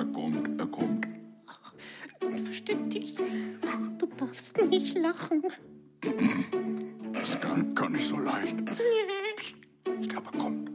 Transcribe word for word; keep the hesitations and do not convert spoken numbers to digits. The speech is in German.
er kommt, er kommt. Ach, versteck dich. Du darfst nicht lachen. Das kann gar nicht so leicht. Psst, ich glaube, er kommt.